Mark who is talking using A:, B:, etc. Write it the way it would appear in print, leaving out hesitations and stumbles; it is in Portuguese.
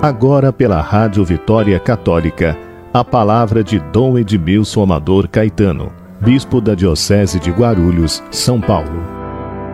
A: Agora pela Rádio Vitória Católica, a palavra de Dom Edmilson Amador Caetano, Bispo da Diocese de Guarulhos, São Paulo.